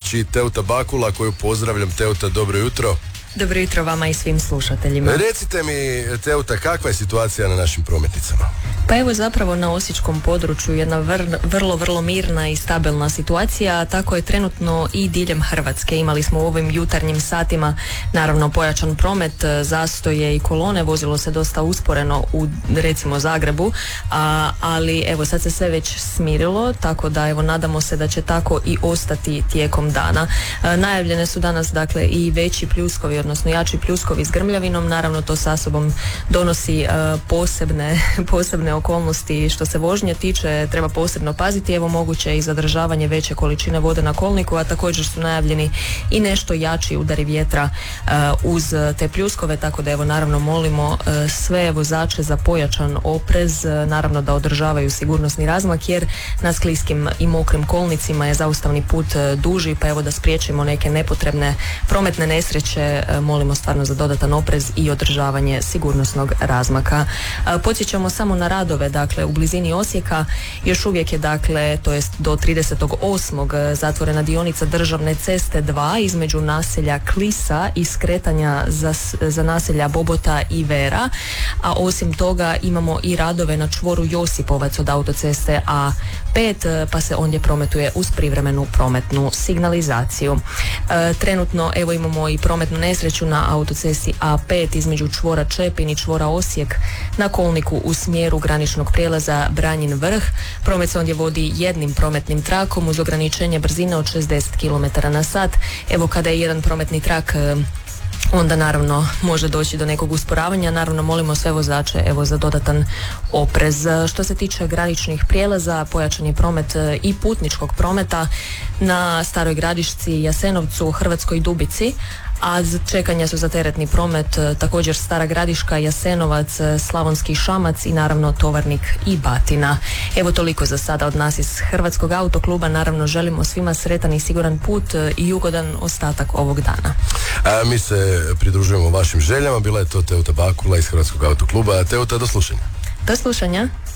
domaći Teuta Bakula koju pozdravljam. Teuta, dobro jutro. Dobro jutro vama i svim slušateljima. Recite mi, Teuta, kakva je situacija na našim prometnicama? Pa evo zapravo na osječkom području jedna vrlo mirna i stabilna situacija, tako je trenutno i diljem Hrvatske. Imali smo u ovim jutarnjim satima naravno pojačan promet, zastoje i kolone, vozilo se dosta usporeno u recimo Zagrebu, ali evo sad se sve već smirilo, tako da evo nadamo se da će tako i ostati tijekom dana. Najavljene su danas dakle i veći pljuskovi, odnosno jači pljuskovi s grmljavinom, naravno to sa sobom donosi posebne okolnosti što se vožnje tiče, treba posebno paziti, evo moguće i zadržavanje veće količine vode na kolniku, a također su najavljeni i nešto jači udari vjetra uz te pljuskove, tako da evo naravno molimo sve vozače za pojačan oprez, naravno da održavaju sigurnosni razmak jer na skliskim i mokrim kolnicima je zaustavni put duži, pa evo da spriječimo neke nepotrebne prometne nesreće, molimo stvarno za dodatan oprez i održavanje sigurnosnog razmaka. Podsjećamo samo na radove, dakle u blizini Osijeka još uvijek je dakle, to jest do 38. zatvorena dionica državne ceste 2 između naselja Klisa i skretanja za naselja Bobota i Vera, a osim toga imamo i radove na čvoru Josipovac od autoceste A5, pa se ondje prometuje uz privremenu prometnu signalizaciju. Trenutno evo imamo i prometnu nesreću na autocesti A5 između čvora Čepin i čvora Osijek na kolniku u smjeru graničnog prijelaza Branjin Vrh. Promet se ondje vodi jednim prometnim trakom uz ograničenje brzine od 60 km/h. Evo kada je jedan prometni trak, onda naravno može doći do nekog usporavanja. Naravno molimo sve vozače evo za dodatan oprez. Što se tiče graničnih prijelaza, pojačan je promet i putničkog prometa na Staroj Gradišci, Jasenovcu, Hrvatskoj Dubici, a čekanja su za teretni promet također Stara Gradiška, Jasenovac, Slavonski Šamac i naravno Tovarnik i Batina. Evo toliko za sada od nas iz Hrvatskog autokluba. Naravno želimo svima sretan i siguran put i ugodan ostatak ovog dana. Mi se pridružujemo vašim željama. Bila je to Teuta Bakula iz Hrvatskog autokluba. Teuta, do slušanja. Do slušanja.